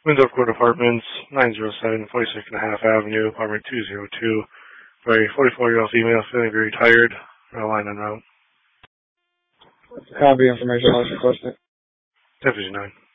Winthrop Court Apartments, 907 42nd and a half Avenue, apartment 202. For a 44-year-old female feeling very tired. Line en route. Copy information. I was requesting. 1059.